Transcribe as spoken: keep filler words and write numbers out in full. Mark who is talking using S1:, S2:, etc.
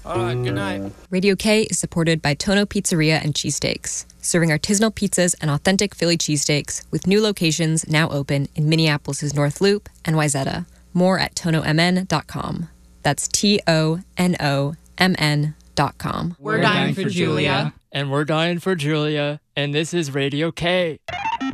S1: All right, good night.
S2: Radio K is supported by Tono Pizzeria and Cheesesteaks, serving artisanal pizzas and authentic Philly cheesesteaks with new locations now open in Minneapolis' North Loop and Wayzata. More at tono m n dot com. That's T O N O M N dot com.
S3: We're dying for Julia.
S1: And we're dying for Julia. And this is Radio K.